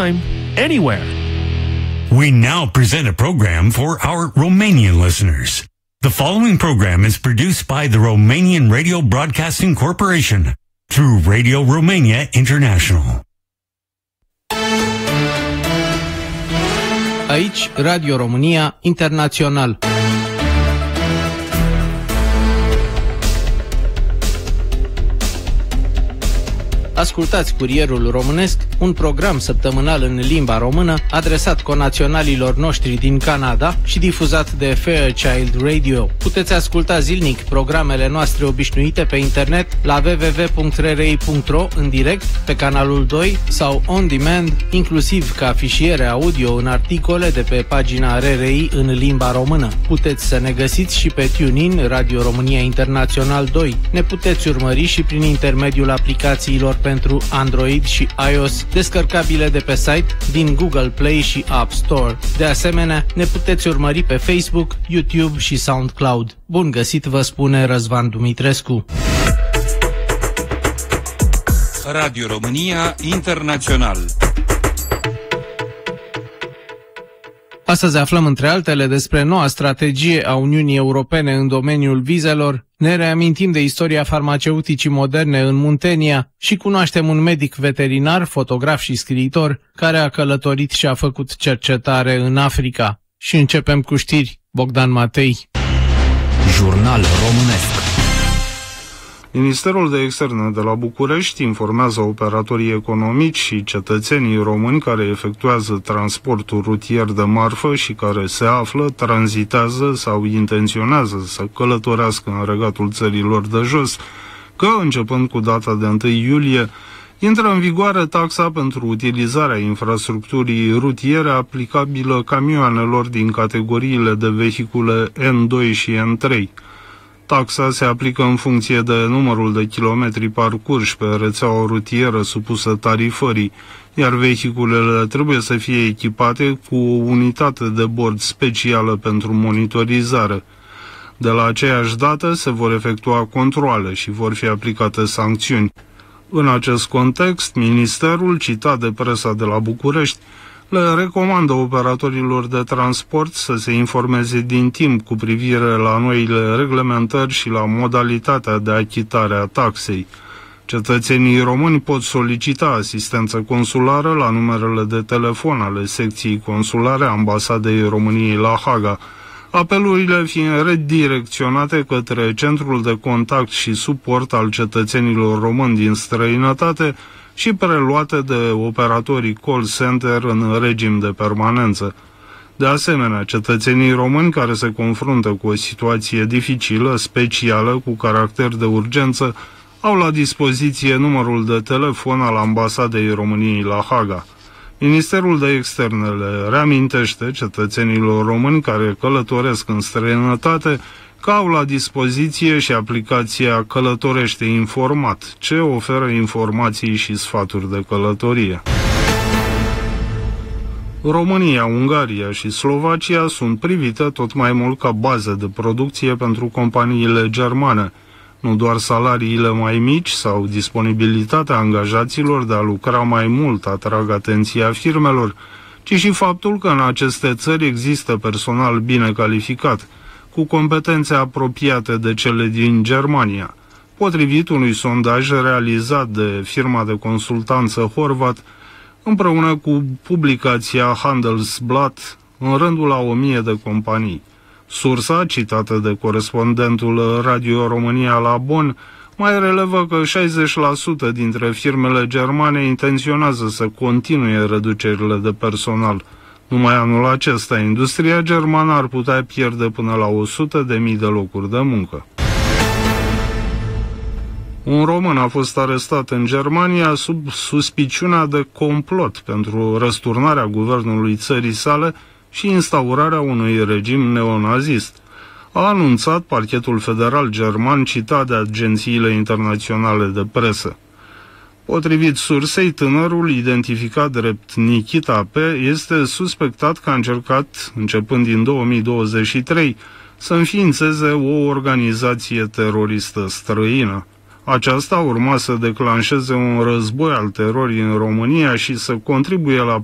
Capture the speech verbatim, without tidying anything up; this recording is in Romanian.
anytime, anywhere. We now present a program for our Romanian listeners. The following program is produced by the Romanian Radio Broadcasting Corporation through Radio Romania International. Aici, Radio România Internațional. Ascultați Curierul Românesc, un program săptămânal în limba română adresat conaționalilor noștri din Canada și difuzat de Fairchild Radio. Puteți asculta zilnic programele noastre obișnuite pe internet la w w w punct r r i punct r o în direct, pe canalul doi sau on demand, inclusiv ca fișiere audio în articole de pe pagina R R I în limba română. Puteți să ne găsiți și pe TuneIn, Radio România Internațional doi. Ne puteți urmări și prin intermediul aplicațiilor pentru Android și iOS, descărcabile de pe site, din Google Play și App Store. De asemenea, ne puteți urmări pe Facebook, YouTube și SoundCloud. Bun găsit, vă spune Răzvan Dumitrescu. Radio România Internațional. Astăzi aflăm, între altele, despre noua strategie a Uniunii Europene în domeniul vizelor, ne reamintim de istoria farmaceuticii moderne în Muntenia și cunoaștem un medic veterinar, fotograf și scriitor care a călătorit și a făcut cercetare în Africa. Și începem cu știri. Bogdan Matei. Jurnal românesc. Ministerul de Externe de la București informează operatorii economici și cetățenii români care efectuează transportul rutier de marfă și care se află, tranzitează sau intenționează să călătorească în regatul țărilor de jos, că, începând cu data de întâi iulie, intră în vigoare taxa pentru utilizarea infrastructurii rutiere aplicabilă camioanelor din categoriile de vehicule N doi și N trei. Taxa se aplică în funcție de numărul de kilometri parcurși pe rețeaua rutieră supusă tarifării, iar vehiculele trebuie să fie echipate cu o unitate de bord specială pentru monitorizare. De la aceeași dată se vor efectua controale și vor fi aplicate sancțiuni. În acest context, Ministerul, citat de presa de la București, le recomandă operatorilor de transport să se informeze din timp cu privire la noile reglementări și la modalitatea de achitare a taxei. Cetățenii români pot solicita asistență consulară la numerele de telefon ale secției consulare a Ambasadei României la Haga, apelurile fiind redirecționate către Centrul de Contact și Suport al Cetățenilor Români din străinătate și preluate de operatorii call center în regim de permanență. De asemenea, cetățenii români care se confruntă cu o situație dificilă, specială, cu caracter de urgență, au la dispoziție numărul de telefon al Ambasadei României la Haga. Ministerul de Externe le reamintește cetățenilor români care călătoresc în străinătate că au la dispoziție și aplicația Călătorește Informat, ce oferă informații și sfaturi de călătorie. România, Ungaria și Slovacia sunt privite tot mai mult ca bază de producție pentru companiile germane. Nu doar salariile mai mici sau disponibilitatea angajaților de a lucra mai mult atrag atenția firmelor, ci și faptul că în aceste țări există personal bine calificat, cu competențe apropiate de cele din Germania. Potrivit unui sondaj realizat de firma de consultanță Horvat, împreună cu publicația Handelsblatt, în rândul a o mie de companii. Sursa, citată de corespondentul Radio România la Bonn, mai relevă că șaizeci la sută dintre firmele germane intenționează să continue reducerile de personal. Numai anul acesta, industria germană ar putea pierde până la o sută de mii de locuri de muncă. Un român a fost arestat în Germania sub suspiciunea de complot pentru răsturnarea guvernului țării sale și instaurarea unui regim neonazist. A anunțat parchetul federal german citat de agențiile internaționale de presă. Potrivit sursei, tânărul, identificat drept Nikita P., este suspectat că a încercat, începând din două mii douăzeci și trei, să înființeze o organizație teroristă străină. Aceasta urma să declanșeze un război al terorii în România și să contribuie la